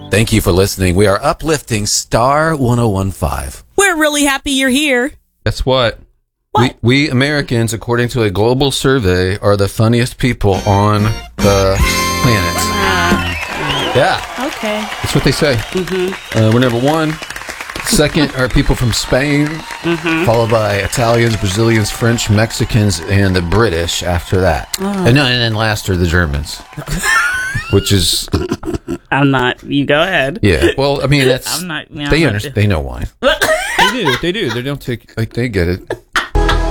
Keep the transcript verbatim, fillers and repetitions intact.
Thank you for listening. We are uplifting Star ten fifteen. We're really happy you're here. Guess what? What? We, we Americans, according to a global survey, are the funniest people on the planet. Uh, Yeah. okay. That's what they say. Mm-hmm. Uh, we're number one. Second are people from Spain, mm-hmm. followed by Italians, Brazilians, French, Mexicans, and the British after that. Oh. And, no, and then last are the Germans, which is... I'm not. You go ahead. Yeah. Well, I mean, that's... I'm not. You know, they I'm understand. Not They know why. They do. They do. They don't take... Like, they get it.